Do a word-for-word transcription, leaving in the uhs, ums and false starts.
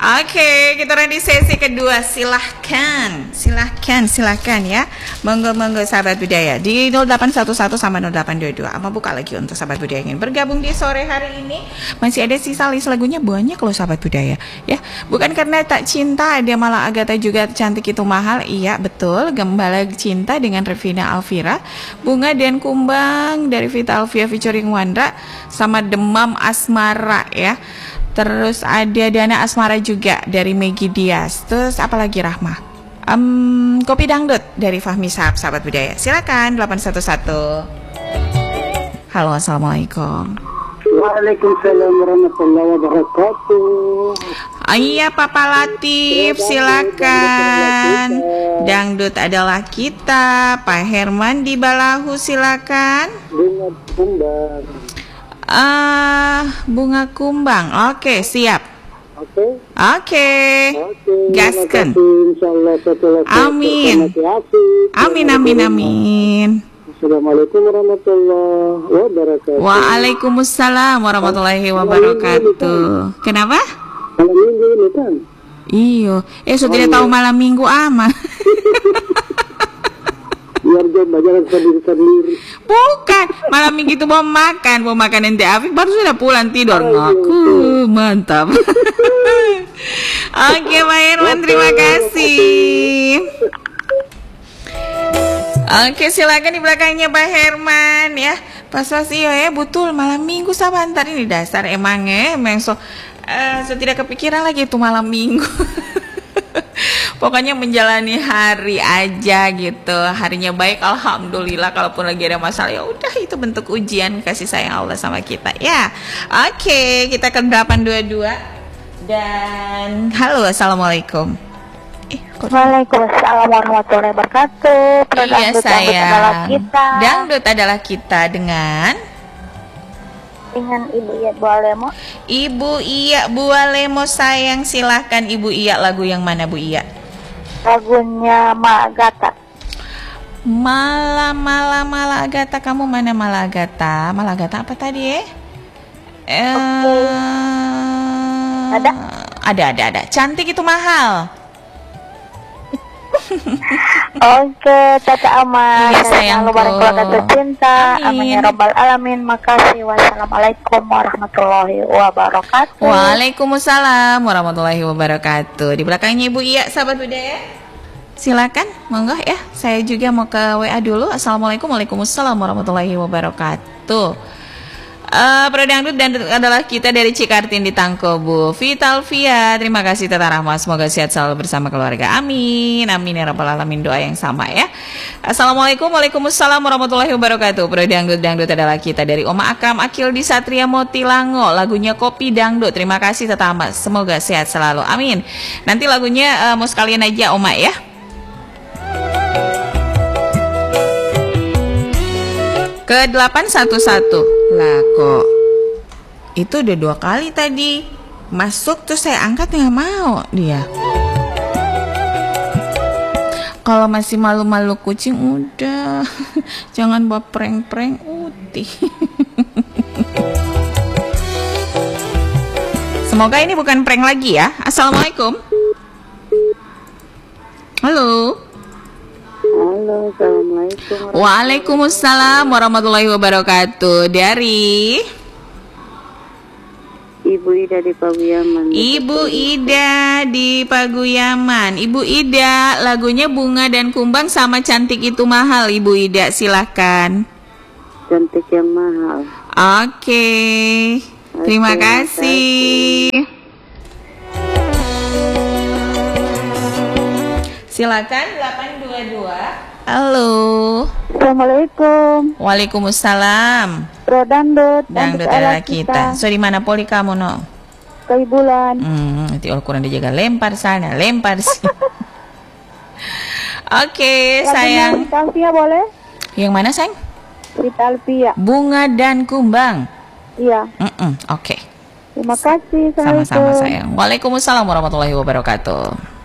Oke, kita ready sesi kedua. Silahkan, silahkan, silahkan ya. Monggo, monggo sahabat budaya di nol delapan satu satu sama nol delapan dua dua. Ama buka lagi untuk sahabat budaya yang ingin bergabung di sore hari ini. Masih ada sisa list lagunya banyak loh sahabat budaya. Ya, bukan karena tak cinta, ada malah Agatha juga cantik itu mahal. Iya betul, Gembala Cinta dengan Revina Alvira, Bunga dan Kumbang dari Vita Alvia featuring Wandra, sama Demam Asmara ya. Terus ada Dana Asmara juga dari Meggy Diaz. Terus apalagi Rahma, um, Kopi Dangdut dari Fahmi Sahab, sahabat budaya. Silakan delapan satu satu. Halo, assalamualaikum. Waalaikumsalam warahmatullahi wabarakatuh. Iya Papa Latif, silakan. Dangdut adalah kita. Pak Herman di Balahu, silakan. Bunga kumbang. Ah, uh, bunga kumbang. Oke, siap. Oke. Oke. Oke. Gaskan. Amin. Amin, amin, amin. Assalamualaikum warahmatullahi wabarakatuh. Waalaikumsalam warahmatullahi wabarakatuh. Kenapa? Malam minggu ini kan? Iyo. Eh, so tidak tahu malam minggu ama. Biar jam jalan sendiri-sendiri. Bukan, malam minggu itu mau makan, mau makan ente Afif baru sudah pulang tidur. Aku mantap. Oke, Pak Herman, terima kasih. Oke, silakan di belakangnya Pak Herman ya. Pas-pas iyo ya, betul malam minggu sabantar ini dasar emangnya, emang so, uh, so tidak kepikiran lagi itu malam minggu. Pokoknya menjalani hari aja gitu. Harinya baik, alhamdulillah. Kalaupun lagi ada masalah, ya udah itu bentuk ujian kasih sayang Allah sama kita ya. Oke, kita ke delapan dua dua. Dan halo, assalamualaikum. Eh, Waalaikumsalam warahmatullahi wabarakatuh. Iya sayang. Adalah kita. Dangdut adalah kita dengan dengan Ibu Iya Bualemo. Ibu Iya Bualemo sayang, silahkan Ibu Iya, lagu yang mana Bu Iya? Lagunya Ma Agatha. Malam malam Mala Agatha, kamu mana Mala Agatha? Mala Agatha apa tadi ya? Eh, okay. Ada? Ada ada ada. Cantik itu mahal. Oke, Tata Aman. Iya sayangku. Wabarakatuh cinta. Amin. Amin ya Rabbal Alamin. Makasih. Wassalamualaikum warahmatullahi wabarakatuh. Waalaikumsalam warahmatullahi wabarakatuh. Di belakangnya Ibu Iya, sahabat budaya. Silakan, monggo ya. Saya juga mau ke W A dulu. Assalamualaikum, waalaikumsalam warahmatullahi wabarakatuh. Uh, Pro Dangdut dan adalah kita dari Cikartin di Tangkobu. Vital Via, terima kasih Tata Rahma. Semoga sehat selalu bersama keluarga. Amin, amin ya rabbal alamin. Doa yang sama ya. Assalamualaikum, waalaikumsalam warahmatullahi wabarakatuh. Pro Dangdut, Dangdut adalah kita dari Oma Akram Akil di Satria Motilango. Lagunya Kopi Dangdut. Terima kasih Tata Rahma. Semoga sehat selalu. Amin. Nanti lagunya uh, mau sekalian aja Oma ya. Ke delapan satu satu. Lah kok itu udah dua kali tadi masuk, terus saya angkat nggak mau dia. Kalau masih malu-malu kucing udah jangan bawa prank-prank Uti. Semoga ini bukan prank lagi ya. Assalamualaikum. Halo. Halo, assalamualaikum. Waalaikumsalam warahmatullahi wabarakatuh. Dari Ibu Ida di Paguyaman. Ibu Ida di Paguyaman. Ibu Ida, lagunya Bunga dan Kumbang sama Cantik Itu Mahal. Ibu Ida, silahkan. Cantik yang mahal. Oke, terima Oke, kasih. Silakan delapan dua dua. Halo. Assalamualaikum. Waalaikumsalam. Pro Dangdut. Dangdut adalah kita. So di mana poli kamu no? Kali bulan. Hmm, nanti Al-Quran dijaga lempar sana, lempar sini. Oke, sayang. Rita Alvia boleh? Yang mana sayang? Rita Alvia. Bunga dan Kumbang. Iya. Mm-mm, oke. Terima kasih. Sama-sama sayang. Waalaikumsalam warahmatullahi wabarakatuh.